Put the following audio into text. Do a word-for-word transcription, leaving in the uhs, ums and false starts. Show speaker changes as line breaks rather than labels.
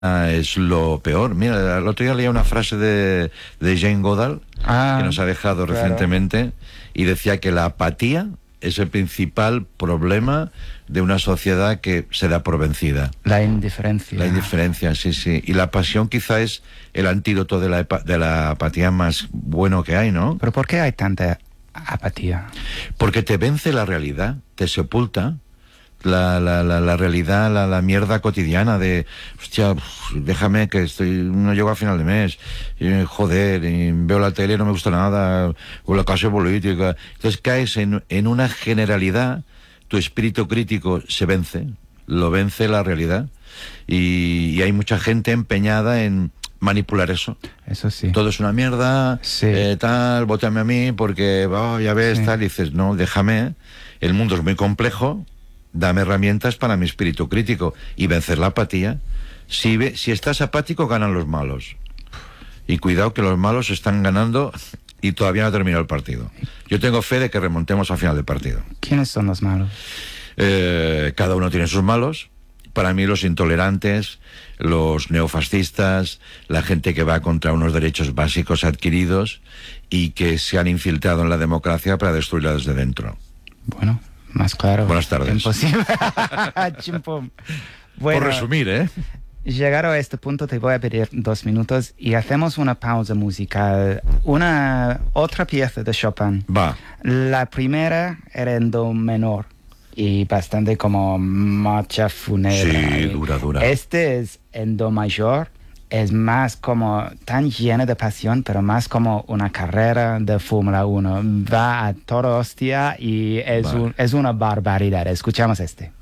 es lo peor. Mira, el otro día leía una frase de, de Jane Goodall,
ah,
que nos ha dejado
claro.
recientemente, y decía que la apatía es el principal problema de una sociedad que se da por vencida.
La indiferencia.
La indiferencia, sí, sí. Y la pasión quizá es el antídoto de la, de la apatía más bueno que hay, ¿no?
¿Pero por qué hay tanta apatía?
Porque te vence la realidad, te sepulta. La, la, la, la realidad, la, la mierda cotidiana de, hostia, déjame que estoy, no llego a final de mes, y, joder, y veo la tele, no me gusta nada, o la clase política. Entonces caes en, en una generalidad, tu espíritu crítico se vence, lo vence la realidad, y, y hay mucha gente empeñada en manipular eso.
Eso sí.
Todo es una mierda,
sí.
eh, tal, vótame a mí porque, oh, ya ves, sí. tal, y dices, no, déjame, el mundo es muy complejo, dame herramientas para mi espíritu crítico y vencer la apatía. Si, ve, si estás apático, ganan los malos. Y cuidado que los malos están ganando y todavía no ha terminado el partido. Yo tengo fe de que remontemos al final del partido.
¿Quiénes son los malos?
Eh, cada uno tiene sus malos. Para mí los intolerantes, los neofascistas, la gente que va contra unos derechos básicos adquiridos y que se han infiltrado en la democracia para destruirla desde dentro.
Bueno, más claro.
Buenas tardes.
Imposible. Bueno,
por resumir, ¿eh?
Llegado a este punto te voy a pedir dos minutos y hacemos una pausa musical. Una otra pieza de Chopin.
Va.
La primera era en do menor y bastante como marcha fúnebre.
Sí, dura, dura.
Este es en do mayor. Es más como tan llena de pasión, pero más como una carrera de Fórmula uno. Va a toda hostia y es,
vale.
un, es una barbaridad. Escuchamos este.